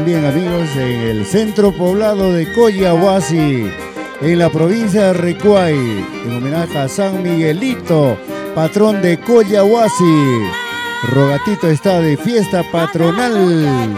bien, amigos, en el centro poblado de Collahuasi, en la provincia de Recuay, en homenaje a San Miguelito, patrón de Collahuasi. Rogatito está de fiesta patronal.